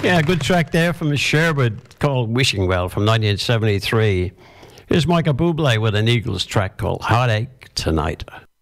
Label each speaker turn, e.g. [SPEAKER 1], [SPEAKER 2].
[SPEAKER 1] Yeah, a good track there from Sherwood called Wishing Well from 1973. Here's Michael Bublé with an Eagles track called Heartache Tonight.